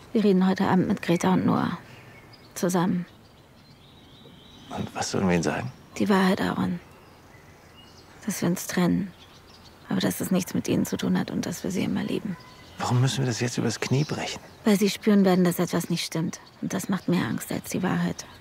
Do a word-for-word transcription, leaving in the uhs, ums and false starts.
Wir reden heute Abend mit Greta und Noah. Zusammen. Und was sollen wir ihnen sagen? Die Wahrheit, Aaron. Dass wir uns trennen. Aber dass es nichts mit ihnen zu tun hat und dass wir sie immer lieben. Warum müssen wir das jetzt übers Knie brechen? Weil sie spüren werden, dass etwas nicht stimmt. Und das macht mehr Angst als die Wahrheit.